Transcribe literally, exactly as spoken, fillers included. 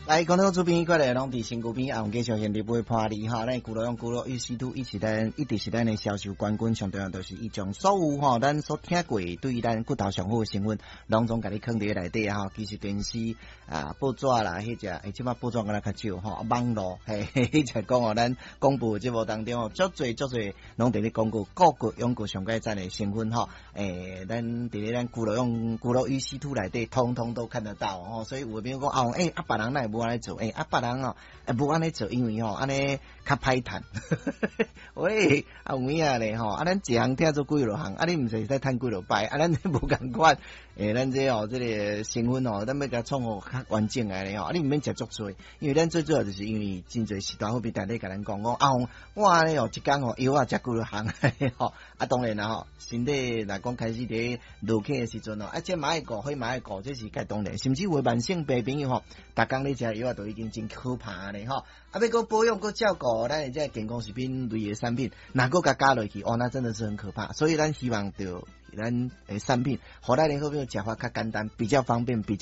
来，讲到主编过来，拢伫身躯边，啊，继续现伫买破利哈。咱古老用古老与稀土，一起咱一直是咱的销售冠军，上重要就是伊将所有吼咱所听过对咱骨头上好的成分，拢总甲你放伫内底哈。其实电视啊、报纸啦，迄只诶，即摆报纸敢若较少吼，网络嘿，迄只讲哦，咱广播节目当中哦，足侪足侪拢伫咧广告各个用过上界赞的成分吼。诶，咱伫咧咱古老用古老与稀土内底，通通都看得到哦。所以有朋友讲啊，诶、欸，啊，别人哪会无安尼做？诶、欸，啊，别人哦，诶，无安尼做，因为吼安尼较歹趁。喂，啊有影啊咧吼，啊咱一项听做几落项，啊你毋是使趁几落摆，啊咱无共款。诶、欸，咱这哦，这个成分哦，咱要甲创好较完整诶咧吼，啊你毋免食足多，因为咱最主要就是因为真侪时段好比大家甲咱讲讲啊，我安尼哦一工吼药啊食几落项吼，啊当然啦吼，身体若讲开始伫落去诶时阵哦，啊这嘛爱顾，迄嘛爱顾，这是该当然，甚至有慢性病朋友吼，逐工咧食药啊，都已经真可怕咧吼，啊要搁保养搁照顾咱诶这健康食品类诶产品，若搁甲加落去，哦那真的是很可怕，所以咱希望着咱诶产品，互咱的好朋友食法较简单，比较方便，比较。